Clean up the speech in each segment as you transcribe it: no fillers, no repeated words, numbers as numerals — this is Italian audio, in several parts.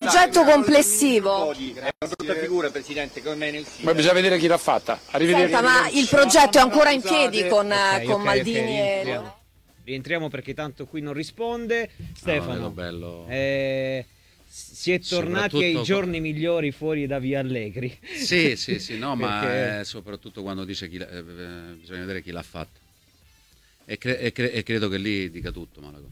progetto complessivo. È una brutta figura, Presidente, come ne uscita. Ma bisogna vedere chi l'ha fatta. Arrivederci. Senta, ma il progetto è ancora in piedi con Maldini e... Rientriamo perché tanto qui non risponde. Stefano, bello. si è tornati ai giorni migliori fuori da Via Allegri. Sì, no, perché... ma soprattutto quando dice bisogna vedere chi l'ha fatta. E credo che lì dica tutto Malagò.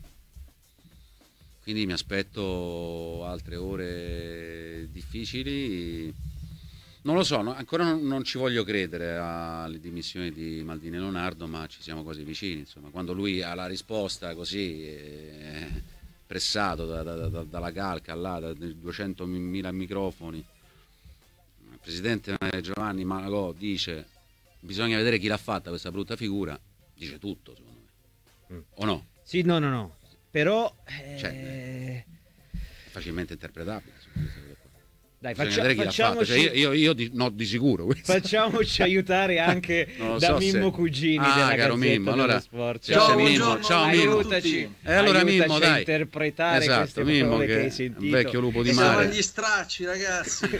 Quindi mi aspetto altre ore difficili. Non lo so, ancora non ci voglio credere alle dimissioni di Maldini e Leonardo, ma ci siamo quasi vicini. Insomma, quando lui ha la risposta così pressato dalla calca là, da 200.000 microfoni, il presidente Giovanni Malagò dice bisogna vedere chi l'ha fatta questa brutta figura, dice tutto secondo me. O no? Sì, no. Però è facilmente interpretabile. Dai, facciamoci... io di sicuro. Facciamoci aiutare anche da Mimmo Cugini della caro Gazzetta Mimmo, allora, Sport. Ciao Mimmo, aiutaci. Allora Mimmo, a dai. interpretare queste Mimmo, parole che hai sentito. Un vecchio lupo di Siamo mare. agli stracci, ragazzi.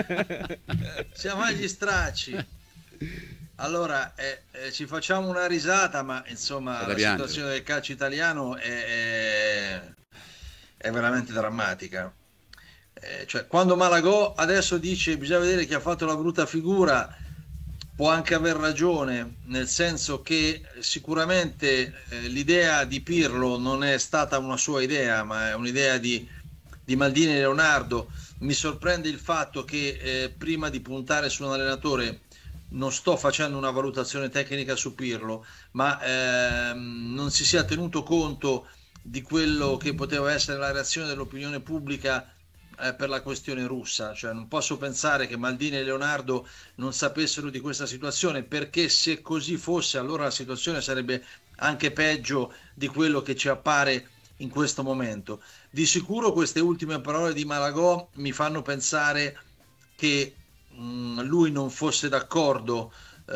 Siamo agli stracci. Allora, ci facciamo una risata, ma insomma la situazione del calcio italiano è veramente drammatica. Cioè, quando Malagò adesso dice bisogna vedere chi ha fatto la brutta figura, può anche aver ragione, nel senso che sicuramente l'idea di Pirlo non è stata una sua idea, ma è un'idea di Maldini e Leonardo. Mi sorprende il fatto che prima di puntare su un allenatore, non sto facendo una valutazione tecnica su Pirlo, ma non si sia tenuto conto di quello che poteva essere la reazione dell'opinione pubblica per la questione russa. Cioè, non posso pensare che Maldini e Leonardo non sapessero di questa situazione, perché se così fosse allora la situazione sarebbe anche peggio di quello che ci appare in questo momento. Di sicuro queste ultime parole di Malagò mi fanno pensare che lui non fosse d'accordo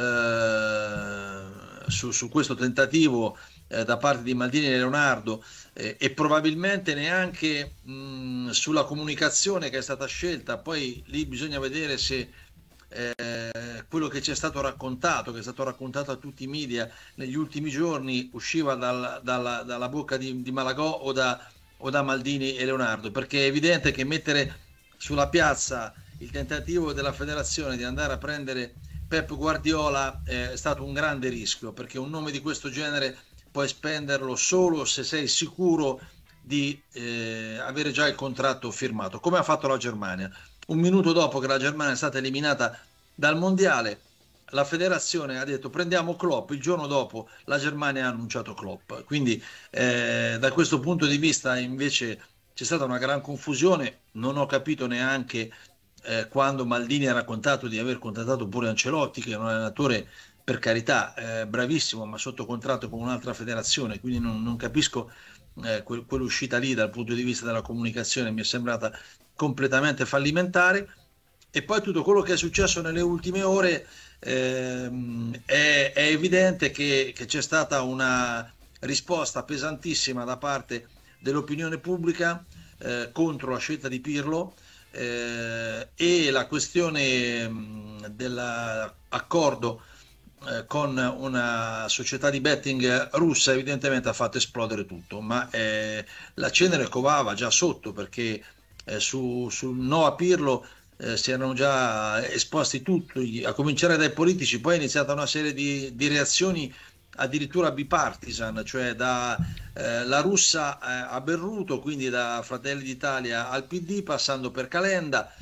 su questo tentativo da parte di Maldini e Leonardo, e probabilmente neanche sulla comunicazione che è stata scelta. Poi lì bisogna vedere se quello che ci è stato raccontato, che è stato raccontato a tutti i media negli ultimi giorni, usciva dalla bocca di Malagò o da Maldini e Leonardo, perché è evidente che mettere sulla piazza il tentativo della federazione di andare a prendere Pep Guardiola è stato un grande rischio, perché un nome di questo genere puoi spenderlo solo se sei sicuro di avere già il contratto firmato, come ha fatto la Germania. Un minuto dopo che la Germania è stata eliminata dal mondiale, la federazione ha detto prendiamo Klopp, il giorno dopo la Germania ha annunciato Klopp. Quindi da questo punto di vista invece c'è stata una gran confusione. Non ho capito neanche quando Maldini ha raccontato di aver contattato pure Ancelotti, che è un allenatore, per carità, bravissimo, ma sotto contratto con un'altra federazione, quindi non capisco quell'uscita lì dal punto di vista della comunicazione, mi è sembrata completamente fallimentare. E poi tutto quello che è successo nelle ultime ore, è evidente che c'è stata una risposta pesantissima da parte dell'opinione pubblica contro la scelta di Pirlo, e la questione dell'accordo con una società di betting russa evidentemente ha fatto esplodere tutto, ma la cenere covava già sotto, perché sul no a Pirlo si erano già esposti tutti, a cominciare dai politici. Poi è iniziata una serie di reazioni addirittura bipartisan, cioè da la russa a Berruto, quindi da Fratelli d'Italia al PD, passando per Calenda.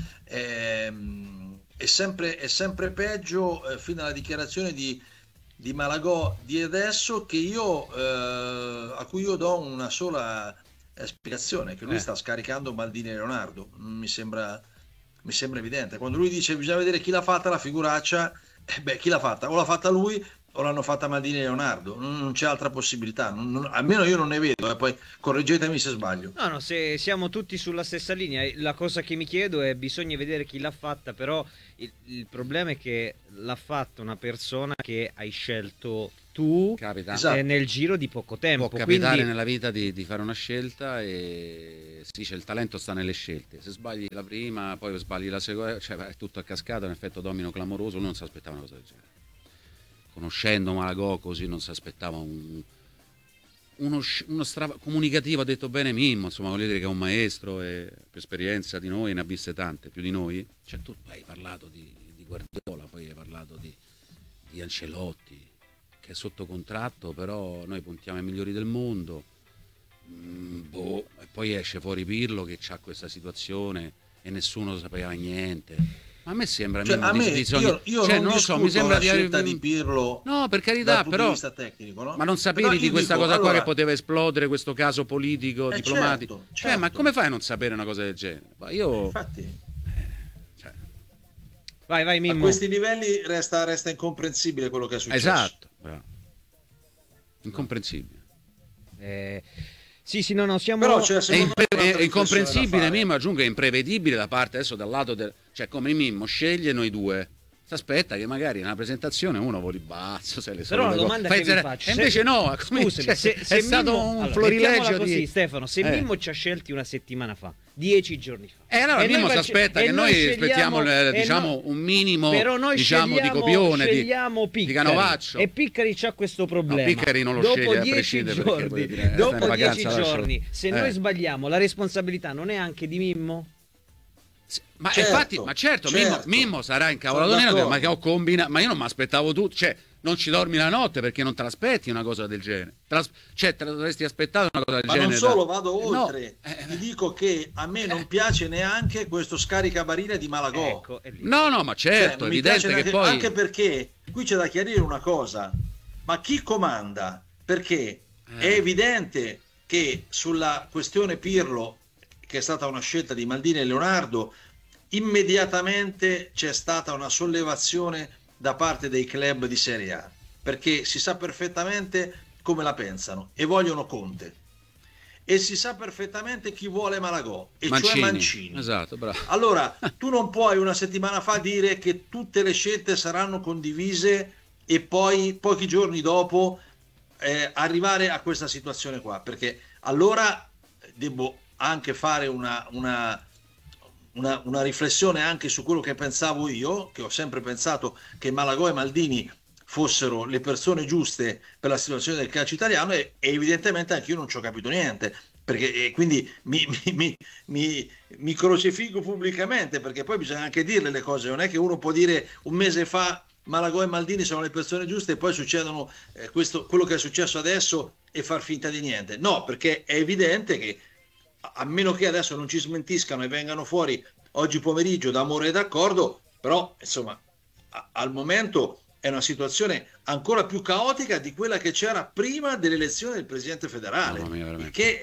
È sempre peggio, fino alla dichiarazione di Malagò di adesso, che a cui io do una sola spiegazione, che lui sta scaricando Maldini e Leonardo. Mi sembra evidente. Quando lui dice bisogna vedere chi l'ha fatta la figuraccia, chi l'ha fatta? O l'ha fatta lui o l'hanno fatta Maldini e Leonardo. Non c'è altra possibilità, almeno io non ne vedo, poi correggetemi se sbaglio. No, se siamo tutti sulla stessa linea. La cosa che mi chiedo è bisogna vedere chi l'ha fatta, però il problema è che l'ha fatta una persona che hai scelto tu. tu Capita. Esatto. nel giro di poco tempo. Può capitare Quindi nella vita di fare una scelta e si dice il talento sta nelle scelte. Se sbagli la prima, poi sbagli la seconda, cioè è tutto a cascata, un effetto domino clamoroso. Lui non si aspettava una cosa del genere. Conoscendo Malagò così non si aspettava uno comunicativo, ha detto bene Mimmo, insomma voglio dire che è un maestro e più esperienza di noi, ne ha viste tante, più di noi. Cioè tu hai parlato di Guardiola, poi hai parlato di Ancelotti, che è sotto contratto, però noi puntiamo ai migliori del mondo. E poi esce fuori Pirlo che ha questa situazione e nessuno sapeva niente. Ma a me sembra Cioè, a me, io cioè, non lo so, mi discuto sembra la di scelta di Pirlo no, per carità, dal punto però di vista tecnico, no? ma non sapevi Però di io questa dico, cosa qua allora, che poteva esplodere, questo caso politico, diplomatico. certo. Ma come fai a non sapere una cosa del genere? Ma io Infatti, cioè, vai a Mimmo. questi livelli resta incomprensibile quello che è successo. esatto, bravo. Incomprensibile. Sì, no, siamo... Però cioè, secondo me È un'altra incomprensibile, riflessione da fare. Mimmo, aggiungo, è imprevedibile da parte adesso dal lato del... Cioè, come Mimmo sceglie noi due. Si aspetta che magari nella presentazione uno voli bazzo, se le Però la solite domanda cose. che vi faccio, E invece no, come, scusami, cioè, se è stato Mimmo, un allora, florilegio mettiamola così, di... Stefano, se Mimmo ci ha scelti una settimana fa, 10 giorni fa. allora Mimmo noi si aspetta e che noi scegliamo- aspettiamo e diciamo no- un minimo però noi diciamo di copione scegliamo di Piccari, Canovaccio. e Piccari c'ha questo problema. No, Piccari non lo dopo sceglie a 10 prescindere perché, giorni, voglio dire, sta in dopo vacanza, 10 lascialo. giorni, se noi sbagliamo, la responsabilità non è anche di Mimmo? Ma Certo, infatti, ma certo, certo. Mimmo sarà incavolato Sono nero, d'accordo. ma che ho combinato, ma io non mi aspettavo tutto, cioè non ci dormi la notte perché non te l'aspetti una cosa del genere. Cioè te la dovresti aspettare una cosa del Ma genere. non solo, vado oltre. No, Ti dico che a me non piace neanche questo scaricabarile di Malagò. Ecco, è lì. No, ma Cioè, certo, non è mi piace evidente che neanche- poi Anche perché qui c'è da chiarire una cosa, ma chi comanda? Perché è evidente che sulla questione Pirlo, che è stata una scelta di Maldini e Leonardo, immediatamente c'è stata una sollevazione da parte dei club di Serie A, perché si sa perfettamente come la pensano e vogliono Conte. E si sa perfettamente chi vuole Malagò, e cioè Mancini. Esatto, bravo. Allora, tu non puoi una settimana fa dire che tutte le scelte saranno condivise e poi pochi giorni dopo arrivare a questa situazione qua, perché allora devo anche fare una riflessione anche su quello che pensavo io, che ho sempre pensato che Malagò e Maldini fossero le persone giuste per la situazione del calcio italiano, e evidentemente anche io non ci ho capito niente, perché quindi mi crocifigo pubblicamente, perché poi bisogna anche dirle le cose, non è che uno può dire un mese fa Malagò e Maldini sono le persone giuste e poi succedono quello che è successo adesso e far finta di niente. No, perché è evidente che, a meno che adesso non ci smentiscano e vengano fuori oggi pomeriggio d'amore e d'accordo, però insomma al momento è una situazione ancora più caotica di quella che c'era prima dell'elezione del presidente federale, Mamma mia, veramente. che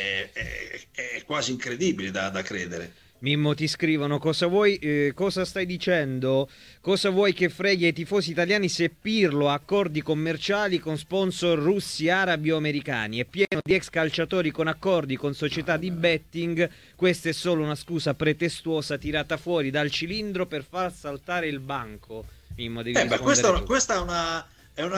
è quasi incredibile da credere. Mimmo, ti scrivono: cosa vuoi, cosa stai dicendo? Cosa vuoi che freghi ai tifosi italiani se Pirlo ha accordi commerciali con sponsor russi, arabi o americani? È pieno di ex calciatori con accordi con società di betting. Questa è solo una scusa pretestuosa tirata fuori dal cilindro per far saltare il banco. Mimmo, devi rispondere tu. Questa è una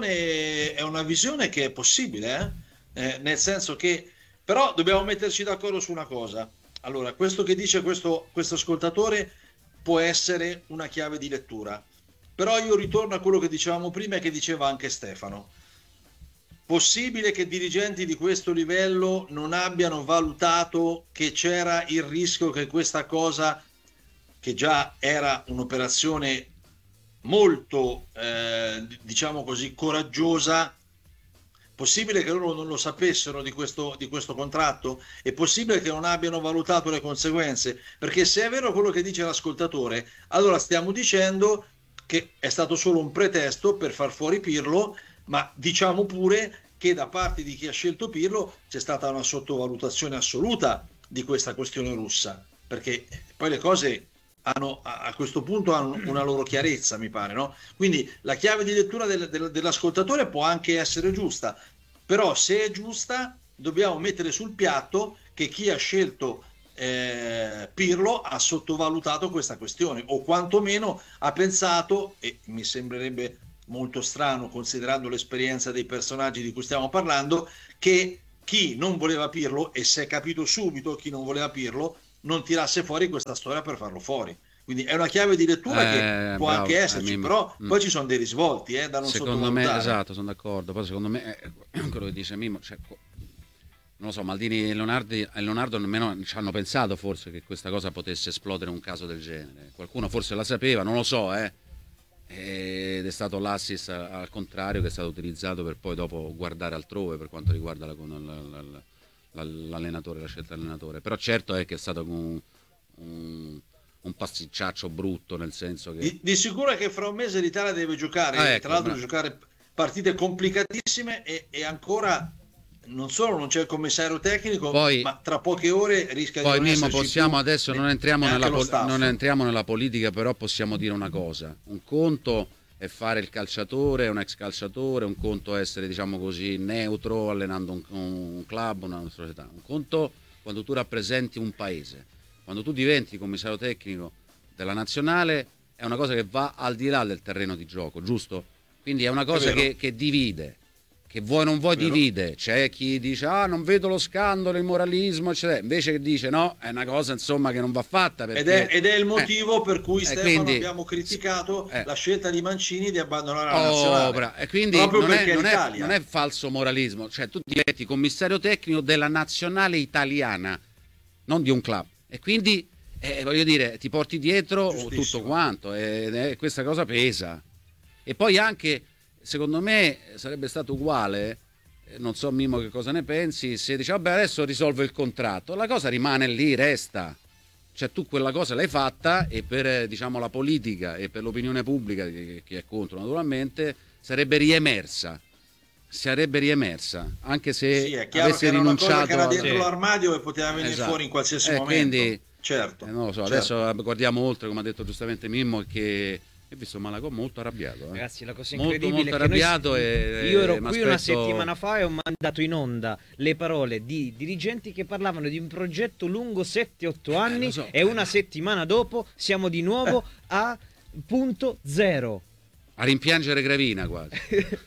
visione che è possibile, nel senso che però dobbiamo metterci d'accordo su una cosa. Allora, questo che dice questo ascoltatore può essere una chiave di lettura, però io ritorno a quello che dicevamo prima e che diceva anche Stefano. Possibile che dirigenti di questo livello non abbiano valutato che c'era il rischio che questa cosa, che già era un'operazione molto, diciamo così, coraggiosa, possibile che loro non lo sapessero di questo contratto? È possibile che non abbiano valutato le conseguenze? Perché se è vero quello che dice l'ascoltatore, allora stiamo dicendo che è stato solo un pretesto per far fuori Pirlo, ma diciamo pure che da parte di chi ha scelto Pirlo c'è stata una sottovalutazione assoluta di questa questione russa, perché poi le cose a questo punto hanno una loro chiarezza, mi pare, no? Quindi la chiave di lettura dell'ascoltatore può anche essere giusta, però se è giusta dobbiamo mettere sul piatto che chi ha scelto Pirlo ha sottovalutato questa questione, o quantomeno ha pensato, e mi sembrerebbe molto strano considerando l'esperienza dei personaggi di cui stiamo parlando, che chi non voleva Pirlo, e si è capito subito chi non voleva Pirlo, non tirasse fuori questa storia per farlo fuori. Quindi è una chiave di lettura che può anche esserci, però poi ci sono dei risvolti da non secondo me, sottovalutare. esatto, sono d'accordo. Poi secondo me quello che dice Mimmo, cioè, non lo so, Maldini e Leonardo nemmeno ci hanno pensato forse che questa cosa potesse esplodere un caso del genere. Qualcuno forse la sapeva, non lo so, ed è stato l'assist al contrario che è stato utilizzato per poi dopo guardare altrove per quanto riguarda l'allenatore, la scelta dell'allenatore. Però certo è che è stato un pasticciaccio brutto, nel senso che di sicuro è che fra un mese l'Italia deve giocare, tra l'altro giocare partite complicatissime e ancora non solo non c'è il commissario tecnico, ma tra poche ore rischia di non esserci possiamo più adesso non entriamo nella politica, però possiamo dire una cosa: un conto è fare il calciatore, un ex calciatore, un conto è essere, diciamo così, neutro allenando un club, una società. Un conto quando tu rappresenti un paese, quando tu diventi commissario tecnico della nazionale, è una cosa che va al di là del terreno di gioco, giusto? Quindi è una cosa che divide, che vuoi non vuoi divide. C'è chi dice non vedo lo scandalo, il moralismo, eccetera. Invece che dice no, è una cosa insomma che non va fatta perché... ed è il motivo per cui Stefano abbiamo criticato la scelta di Mancini di abbandonare la nazionale. E quindi non è falso moralismo, cioè tu diventi commissario tecnico della nazionale italiana, non di un club, e quindi voglio dire, ti porti dietro tutto quanto, e questa cosa pesa. E poi anche secondo me sarebbe stato uguale, non so Mimmo che cosa ne pensi, se dice vabbè adesso risolvo il contratto, la cosa rimane lì, resta, cioè tu quella cosa l'hai fatta e per diciamo la politica e per l'opinione pubblica che è contro naturalmente sarebbe riemersa, anche se avesse rinunciato, una cosa che era dentro l'armadio e poteva venire fuori in qualsiasi momento, quindi, certo, non lo so, adesso guardiamo oltre, come ha detto giustamente Mimmo, che ho visto Malagò molto arrabbiato. Ragazzi, la cosa incredibile molto arrabbiato io ero qui una settimana fa e ho mandato in onda le parole di dirigenti che parlavano di un progetto lungo 7-8 anni e una settimana dopo siamo di nuovo a punto zero. A rimpiangere Gravina quasi.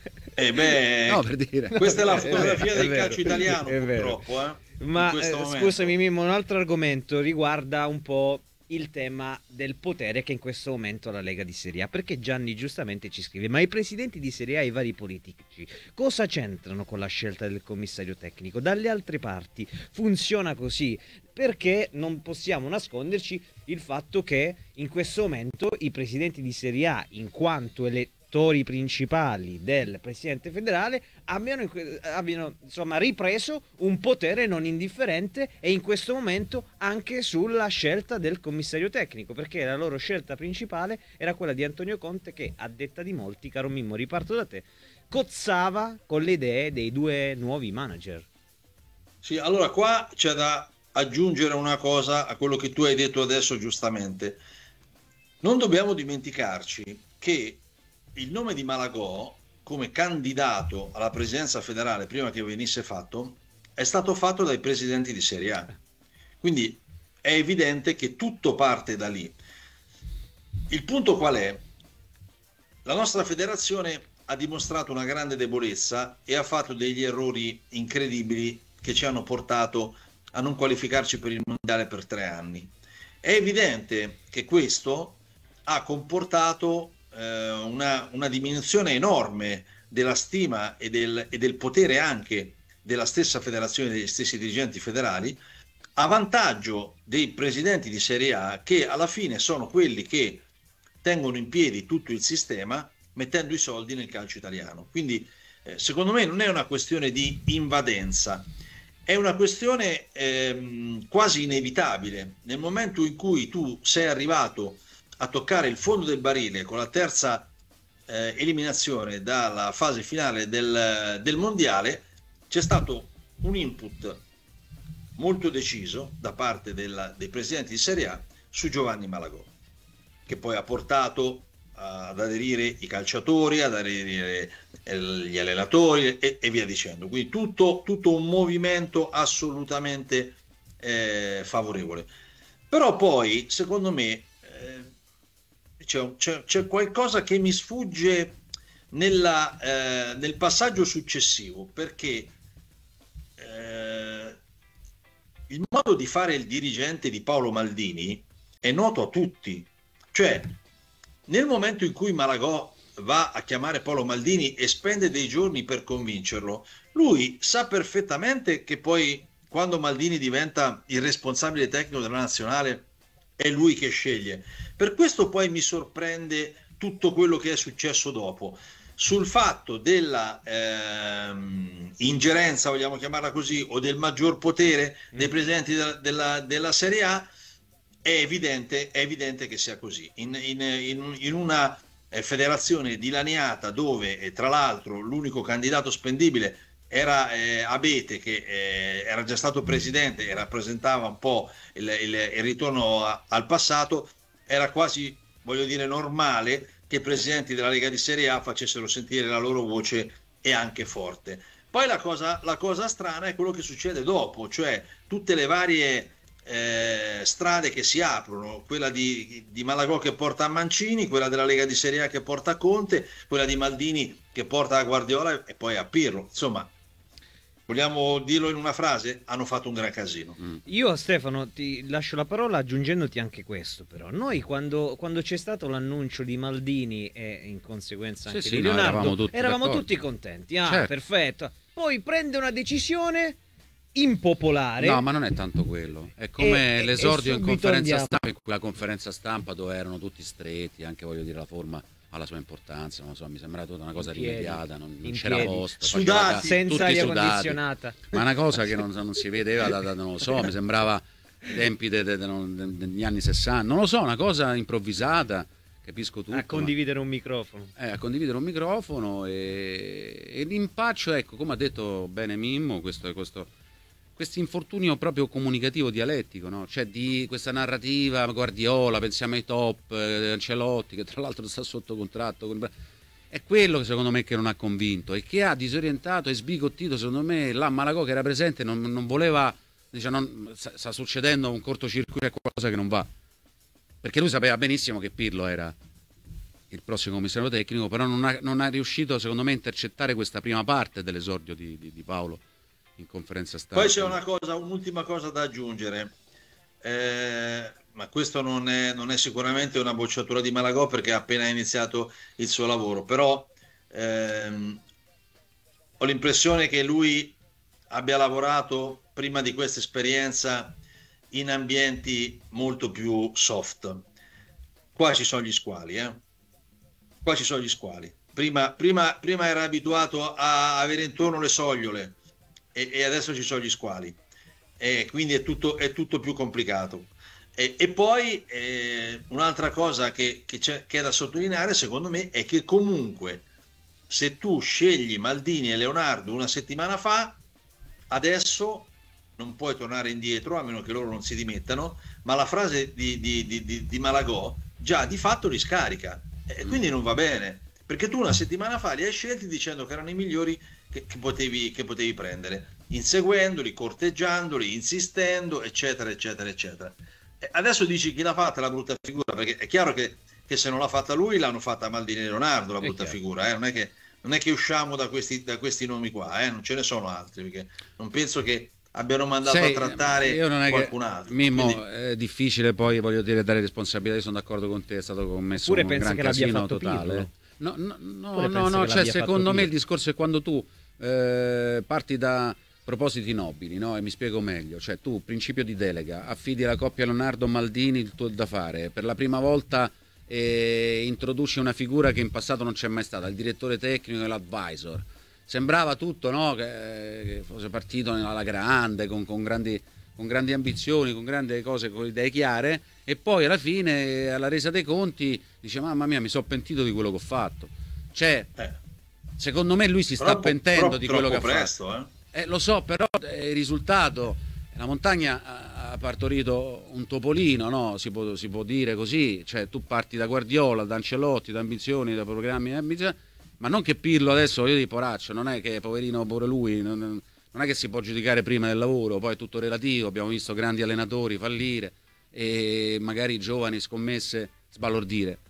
No, per dire. Questa è la fotografia del calcio italiano, purtroppo. Ma scusami Mimmo, un altro argomento riguarda un po' il tema del potere che in questo momento ha la Lega di Serie A, perché Gianni giustamente ci scrive: ma i presidenti di Serie A e i vari politici cosa c'entrano con la scelta del commissario tecnico? Dalle altre parti funziona così, perché non possiamo nasconderci il fatto che in questo momento i presidenti di Serie A, in quanto elettori principali del presidente federale, abbiano insomma ripreso un potere non indifferente, e in questo momento anche sulla scelta del commissario tecnico, perché la loro scelta principale era quella di Antonio Conte, che a detta di molti, caro Mimmo, riparto da te, cozzava con le idee dei due nuovi manager. Sì, allora qua c'è da aggiungere una cosa a quello che tu hai detto adesso giustamente. Non dobbiamo dimenticarci che il nome di Malagò come candidato alla presidenza federale, prima che venisse fatto, è stato fatto dai presidenti di Serie A. Quindi è evidente che tutto parte da lì. Il punto qual è? La nostra federazione ha dimostrato una grande debolezza e ha fatto degli errori incredibili che ci hanno portato a non qualificarci per il mondiale per 3 anni. È evidente che questo ha comportato una diminuzione enorme della stima e del potere anche della stessa federazione, degli stessi dirigenti federali, a vantaggio dei presidenti di Serie A, che alla fine sono quelli che tengono in piedi tutto il sistema mettendo i soldi nel calcio italiano. Quindi secondo me non è una questione di invadenza, è una questione quasi inevitabile. Nel momento in cui tu sei arrivato a toccare il fondo del barile con la terza eliminazione dalla fase finale del mondiale, c'è stato un input molto deciso da parte dei presidenti di Serie A su Giovanni Malagò, che poi ha portato ad aderire i calciatori, ad aderire gli allenatori e via dicendo. Quindi tutto un movimento assolutamente favorevole. Però poi, secondo me, c'è qualcosa che mi sfugge nel passaggio successivo, perché il modo di fare il dirigente di Paolo Maldini è noto a tutti. Cioè, nel momento in cui Malagò va a chiamare Paolo Maldini e spende dei giorni per convincerlo, lui sa perfettamente che poi, quando Maldini diventa il responsabile tecnico della nazionale, è lui che sceglie. Per questo poi mi sorprende tutto quello che è successo dopo. Sul fatto della ingerenza, vogliamo chiamarla così, o del maggior potere dei presidenti della Serie A, è evidente che sia così. In una federazione dilaniata, dove tra l'altro l'unico candidato spendibile era Abete, che era già stato presidente e rappresentava un po' il ritorno al passato, era quasi, voglio dire, normale che i presidenti della Lega di Serie A facessero sentire la loro voce, e anche forte. Poi la cosa strana è quello che succede dopo, cioè tutte le varie strade che si aprono, quella di Malagò che porta a Mancini, quella della Lega di Serie A che porta a Conte, quella di Maldini che porta a Guardiola e poi a Pirlo. Insomma, vogliamo dirlo in una frase? Hanno fatto un gran casino. Io, Stefano, ti lascio la parola aggiungendoti anche questo, però. Noi quando c'è stato l'annuncio di Maldini e in conseguenza anche di Leonardo, eravamo tutti contenti. Certo. Perfetto. Poi prende una decisione impopolare. No, ma non è tanto quello. È come l'esordio in conferenza stampa, in quella conferenza stampa dove erano tutti stretti, anche, voglio dire, la forma ha la sua importanza, non lo so, mi sembrava tutta una cosa rimediata, non c'era posto, sudati, senza aria condizionata, ma una cosa che non si vedeva non lo so, mi sembrava tempi degli anni 60, non lo so, una cosa improvvisata, capisco tutto. A condividere un microfono. E l'impaccio, ecco, come ha detto bene Mimmo, questo infortunio proprio comunicativo dialettico, no? Cioè di questa narrativa Guardiola, pensiamo ai top, Ancelotti, che tra l'altro sta sotto contratto, è quello che secondo me che non ha convinto e che ha disorientato e sbigottito, secondo me, là Malagò, che era presente, non voleva, sta succedendo un cortocircuito, è qualcosa che non va, perché lui sapeva benissimo che Pirlo era il prossimo commissario tecnico, però non ha riuscito, secondo me, a intercettare questa prima parte dell'esordio di Paolo in conferenza stampa. Poi c'è un'ultima cosa da aggiungere, ma questo non è sicuramente una bocciatura di Malagò, perché ha appena iniziato il suo lavoro, però ho l'impressione che lui abbia lavorato prima di questa esperienza in ambienti molto più soft. Qua ci sono gli squali, Qua ci sono gli squali. Prima era abituato a avere intorno le sogliole, e adesso ci sono gli squali, e quindi è tutto più complicato. E poi un'altra cosa che è da sottolineare, secondo me, è che comunque, se tu scegli Maldini e Leonardo una settimana fa, adesso non puoi tornare indietro, a meno che loro non si dimettano, ma la frase di Malagò già di fatto li scarica, e quindi non va bene, perché tu una settimana fa li hai scelti dicendo che erano i migliori che potevi prendere, inseguendoli, corteggiandoli, insistendo, eccetera eccetera eccetera. E adesso dici chi l'ha fatta la brutta figura, perché è chiaro che se non l'ha fatta lui, l'hanno fatta Maldini e Leonardo la brutta figura, non è che usciamo da questi nomi qua, non ce ne sono altri, perché non penso che abbiano mandato a trattare qualcun altro. Mimmo, quindi è difficile poi, voglio dire, dare responsabilità. Io sono d'accordo con te, è stato commesso un gran casino totale. No, cioè, secondo me il discorso è quando tu parti da propositi nobili, no? E mi spiego meglio, cioè tu, principio di delega, affidi alla coppia Leonardo-Maldini il tuo da fare, per la prima volta introduci una figura che in passato non c'è mai stata, il direttore tecnico e l'advisor. Sembrava tutto, no? Che fosse partito alla grande, con grandi ambizioni, con grandi cose, con idee chiare, e poi alla fine, alla resa dei conti, dice: mamma mia, mi sono pentito di quello che ho fatto. Cioè, secondo me lui si sta pentendo di quello che ha fatto. Lo so, però il risultato, la montagna ha partorito un topolino, no? Si può dire così. Cioè, tu parti da Guardiola, da Ancelotti, da ambizioni, da programmi, ma non che Pirlo adesso, io di poraccio, non è che poverino pure lui, non è che si può giudicare prima del lavoro, poi è tutto relativo, abbiamo visto grandi allenatori fallire e magari giovani scommesse sbalordire,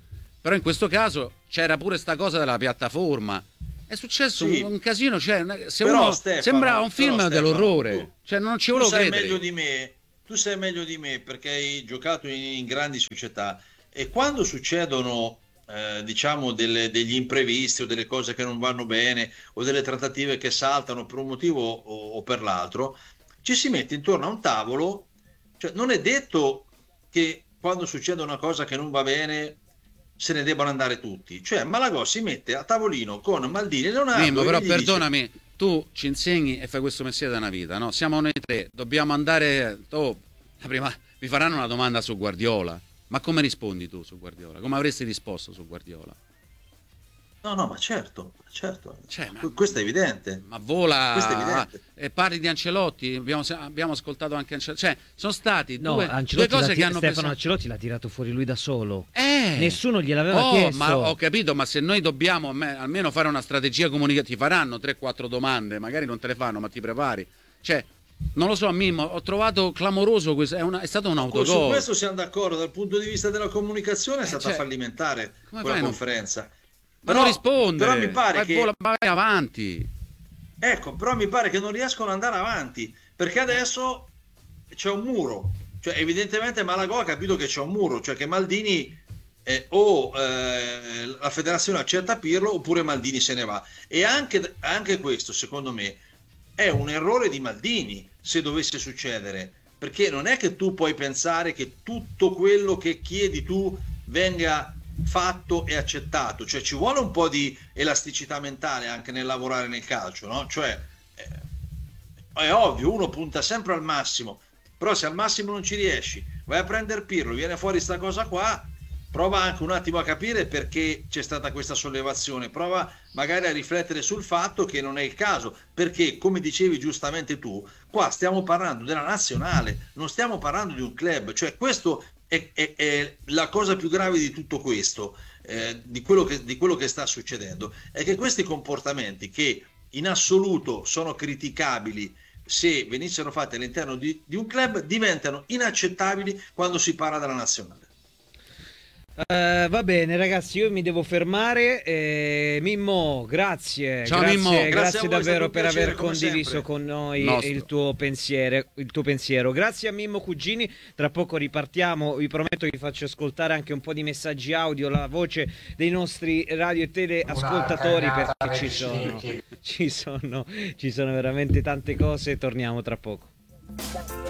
Però in questo caso c'era pure sta cosa della piattaforma. È successo Sì. un casino, cioè, se Però, uno Stefano, sembrava un film però, Stefano, dell'orrore, cioè non ci tu volevo sai credere. meglio di me, tu sai meglio di me perché hai giocato in grandi società e quando succedono diciamo degli imprevisti o delle cose che non vanno bene o delle trattative che saltano per un motivo o per l'altro, ci si mette intorno a un tavolo, cioè non è detto che quando succede una cosa che non va bene se ne debbano andare tutti, cioè Malagò si mette a tavolino con Maldini e Leonardo. Mimmo, però e gli dice, perdonami, tu ci insegni e fai questo mestiere da una vita, no? Siamo noi tre, dobbiamo andare. Mi faranno una domanda su Guardiola. Ma come rispondi tu su Guardiola? Come avresti risposto su Guardiola? no, ma certo, Cioè, questo è evidente. Ma vola Questo è evidente. e parli di Ancelotti, abbiamo ascoltato anche Ancelotti, cioè sono stati No, due Ancelotti cose che hanno Stefano preso. Ancelotti l'ha tirato fuori lui da solo. Nessuno gliel'aveva Oh, chiesto. ma ho capito, ma se noi dobbiamo almeno fare una strategia comunicativa, ti faranno 3-4 domande, magari non te le fanno, ma ti prepari. Cioè, non lo so, Mimmo, ho trovato clamoroso questo, è stato un Su autogol. questo siamo d'accordo, dal punto di vista della comunicazione è stata cioè, fallimentare come quella fai conferenza. Ma non risponde, però mi pare che vai avanti. ecco, però mi pare che non riescono ad andare avanti, perché adesso c'è un muro, cioè evidentemente Malagò ha capito che c'è un muro, cioè che Maldini la federazione accetta Pirlo oppure Maldini se ne va, e anche questo secondo me è un errore di Maldini se dovesse succedere, perché non è che tu puoi pensare che tutto quello che chiedi tu venga fatto e accettato, cioè ci vuole un po' di elasticità mentale anche nel lavorare nel calcio, no? Cioè è ovvio, uno punta sempre al massimo, però se al massimo non ci riesci, vai a prendere Pirlo, viene fuori sta cosa qua, prova anche un attimo a capire perché c'è stata questa sollevazione, prova magari a riflettere sul fatto che non è il caso, perché come dicevi giustamente tu, qua stiamo parlando della nazionale, non stiamo parlando di un club, cioè questo è la cosa più grave di tutto questo, di quello che sta succedendo, è che questi comportamenti che in assoluto sono criticabili se venissero fatti all'interno di un club diventano inaccettabili quando si parla della nazionale. Va bene ragazzi, io mi devo fermare. Mimmo, grazie. Ciao, grazie, Mimmo. Grazie grazie a voi, davvero è stato un per piacere, aver come condiviso sempre. con noi Nostro. il tuo pensiero. Grazie a Mimmo Cugini. Tra poco ripartiamo. Vi prometto che vi faccio ascoltare anche un po' di messaggi audio, la voce dei nostri radio e teleascoltatori, perché ci sono veramente tante cose. Torniamo tra poco.